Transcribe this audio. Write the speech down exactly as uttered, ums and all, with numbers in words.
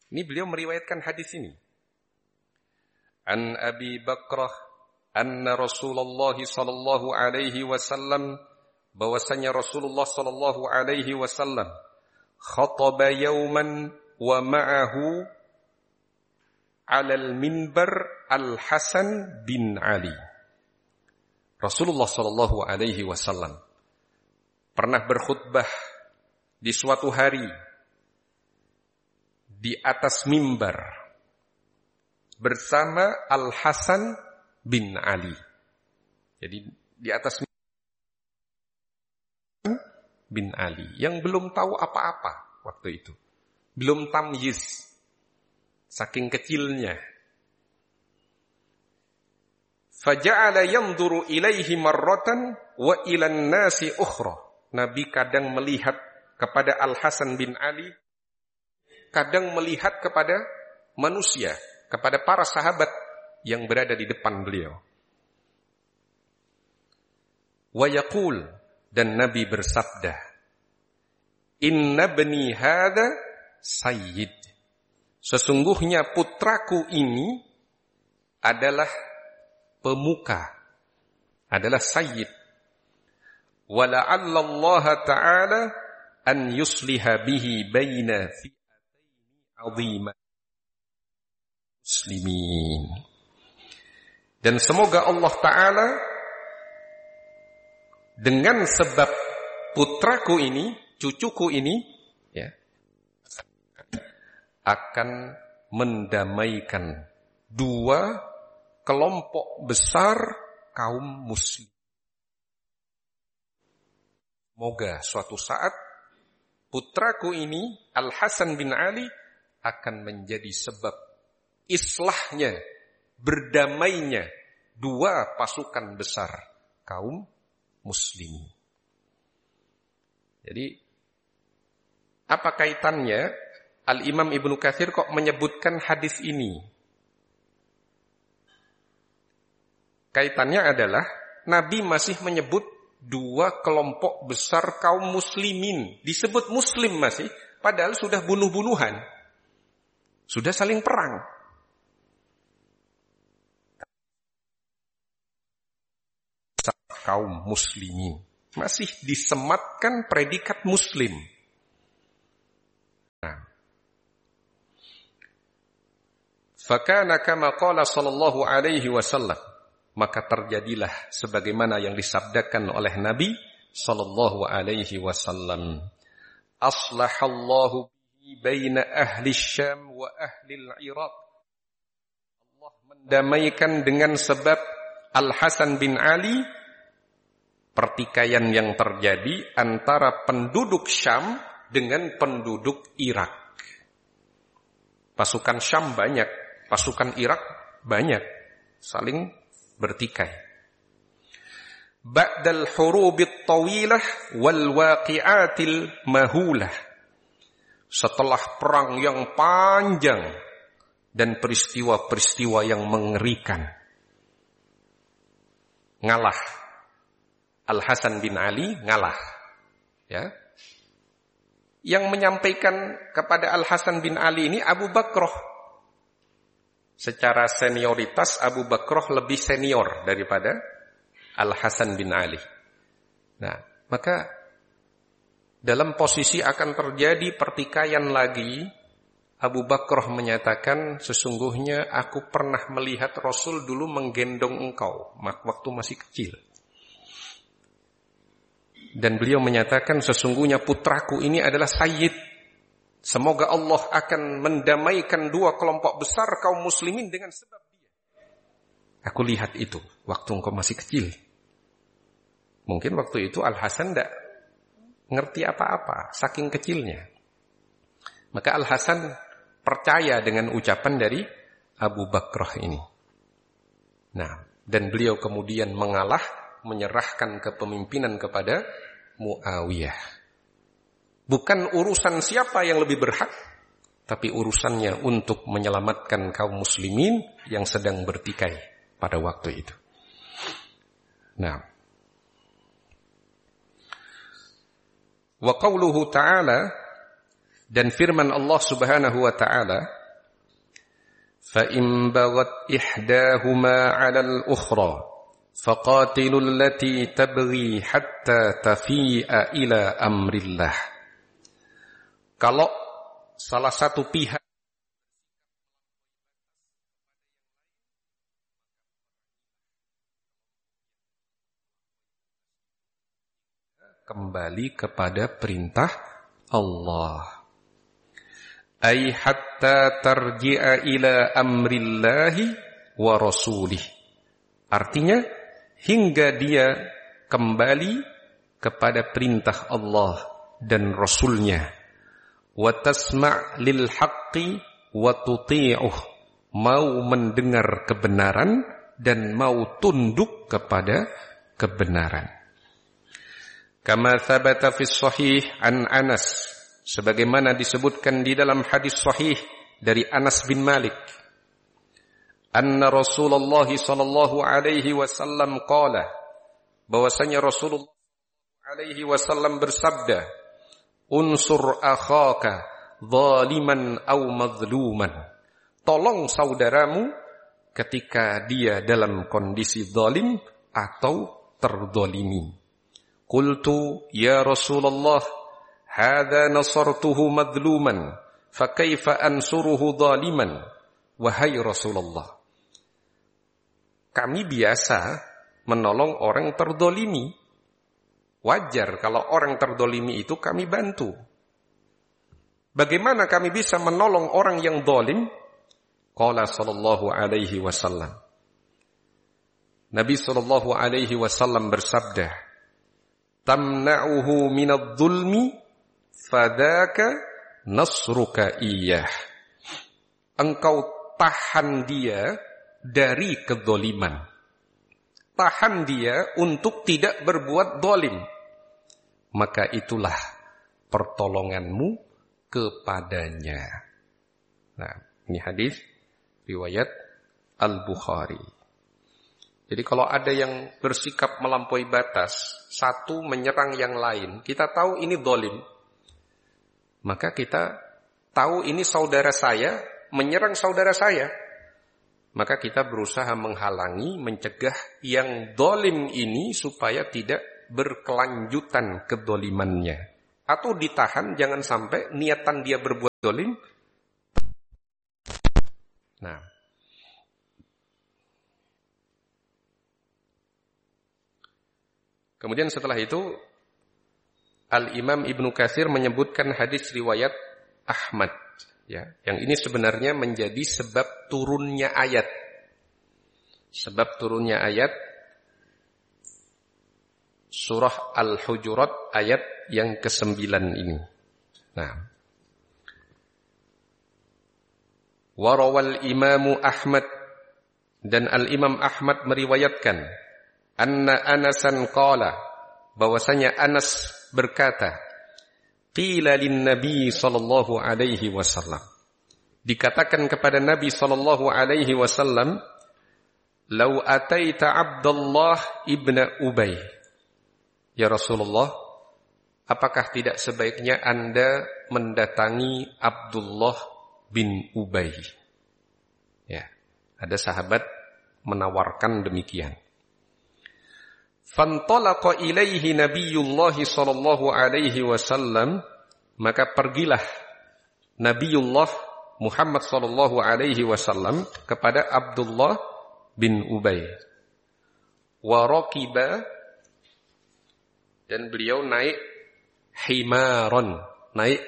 Ini beliau meriwayatkan hadis ini. An Abi Bakrah anna Rasulullah sallallahu alaihi wasallam, bahwasanya Rasulullah sallallahu alaihi wasallam khataba yawman wa ma'ahu 'alal minbar Al-Hasan bin Ali. Rasulullah sallallahu alaihi wasallam pernah berkhutbah di suatu hari di atas mimbar bersama Al-Hasan bin Ali. Jadi di atas bin Ali yang belum tahu apa-apa waktu itu. Belum tamyiz. Saking kecilnya. Faja'ala yanzuru ilaihi marratan wa ilan nasi ukhra. Nabi kadang melihat kepada Al-Hasan bin Ali, kadang melihat kepada manusia, kepada para sahabat yang berada di depan beliau. Wa yaqul, dan Nabi bersabda, inna bani hadha sayyid. Sesungguhnya putraku ini adalah pemuka, adalah sayyid. Wa la'alla Allah ta'ala an yusliha bihi baina fi'ataini 'azima muslimin. Dan semoga Allah Ta'ala dengan sebab putraku ini, cucuku ini, ya, akan mendamaikan dua kelompok besar kaum muslim. Semoga suatu saat putraku ini, Al-Hasan bin Ali, akan menjadi sebab islahnya, berdamainya dua pasukan besar kaum muslimin. Jadi, apa kaitannya Al-Imam Ibnu Katsir kok menyebutkan hadis ini? Kaitannya adalah Nabi masih menyebut dua kelompok besar kaum muslimin. Disebut muslim masih, padahal sudah bunuh-bunuhan. Sudah saling perang. Kaum muslimin. Masih disematkan predikat muslim. Nah. Fakana kama qala sallallahu alaihi wasallam. Maka terjadilah sebagaimana yang disabdakan oleh Nabi sallallahu alaihi wasallam. Aslahallahu bihi baina ahli Syam wa ahli al-Iraq. Allah mendamaikan dengan sebab Al-Hasan bin Ali pertikaian yang terjadi antara penduduk Syam dengan penduduk Irak. Pasukan Syam banyak, pasukan Irak banyak, saling bertikai. Ba'dal hurubit tawilah wal waqi'atil mahulah. Setelah perang yang panjang dan peristiwa-peristiwa yang mengerikan. Ngalah. Al-Hasan bin Ali ngalah. Ya. Yang menyampaikan kepada Al-Hasan bin Ali ini Abu Bakrah. Secara senioritas Abu Bakrah lebih senior daripada Al-Hasan bin Ali. Nah, maka dalam posisi akan terjadi pertikaian lagi, Abu Bakrah menyatakan, sesungguhnya aku pernah melihat Rasul dulu menggendong engkau waktu masih kecil. Dan beliau menyatakan, sesungguhnya putraku ini adalah sayyid. Semoga Allah akan mendamaikan dua kelompok besar kaum muslimin dengan sebab dia. Aku lihat itu waktu engkau masih kecil. Mungkin waktu itu Al-Hasan tidak ngerti apa-apa, saking kecilnya. Maka Al-Hasan percaya dengan ucapan dari Abu Bakrah ini. Nah, dan beliau kemudian mengalah, menyerahkan kepemimpinan kepada Muawiyah. Bukan urusan siapa yang lebih berhak, tapi urusannya untuk menyelamatkan kaum muslimin yang sedang bertikai pada waktu itu. Nah, wa qauluhu ta'ala, dan firman Allah Subhanahu wa ta'ala, فَإِنْ بَغَتْ إِحْدَاهُمَا عَلَى الْأُخْرَى فَقَاتِلُوا الَّتِي تَبْغِي حَتَّى تَفِيءَ إِلَى أَمْرِ اللَّهِ. Kalau salah satu pihak kembali kepada perintah Allah. Ay hatta tarji'a ila amrillahi wa rasulih. Artinya, hingga dia kembali kepada perintah Allah dan Rasulnya. Wa tasma' lil haqqi wa tuti'uh. Mau mendengar kebenaran dan mau tunduk kepada kebenaran. Kama thabata fi sahih an Anas, sebagaimana disebutkan di dalam hadis sahih dari Anas bin Malik, anna Rasulullah sallallahu alaihi wasallam qala, bahwasanya Rasulullah alaihi wasallam bersabda, unsur akhaka zaliman aw mazluman. Tolong saudaramu ketika dia dalam kondisi zalim atau terdolimi. Qultu ya Rasulullah, hadza nasartuhu madluman, fa kaifa ansuruhu zaliman? Wahai Rasulullah, kami biasa menolong orang terdolimi. Wajar kalau orang terdolimi itu kami bantu. Bagaimana kami bisa menolong orang yang zalim? Qala sallallahu alaihi wasallam. Nabi sallallahu alaihi wasallam bersabda, tamna'uhu minadh-dhulmi fadaka nasruka iyyah. Engkau tahan dia dari kedzaliman. Tahan dia untuk tidak berbuat zalim. Maka itulah pertolonganmu kepadanya. Nah, ini hadis riwayat Al-Bukhari. Jadi kalau ada yang bersikap melampaui batas, satu menyerang yang lain, kita tahu ini zalim. Maka kita tahu ini saudara saya menyerang saudara saya. Maka kita berusaha menghalangi, mencegah yang zalim ini supaya tidak berkelanjutan kedzalimannya. Atau ditahan, jangan sampai niatan dia berbuat zalim. Nah, kemudian setelah itu Al-Imam Ibnu Katsir menyebutkan hadis riwayat Ahmad, ya, yang ini sebenarnya menjadi sebab turunnya ayat. Sebab turunnya ayat surah Al-Hujurat ayat yang kesembilan ini. Nah, warawal Imamu Ahmad, dan Al-Imam Ahmad meriwayatkan, anna Anasan qala, bahwasanya Anas berkata, qila lin Nabi sallallahu alaihi wasallam, dikatakan kepada Nabi sallallahu alaihi wasallam, lau ataita Abdullah ibna Ubay, ya Rasulullah, apakah tidak sebaiknya Anda mendatangi Abdullah bin Ubay? Ya, ada sahabat menawarkan demikian. Fantalaqa ilaihi Nabiyullah sallallahu alaihi wasallam, maka pergilah Nabiullah Muhammad sallallahu alaihi wasallam kepada Abdullah bin Ubay. Wa raqiba, dan beliau naik himaron, naik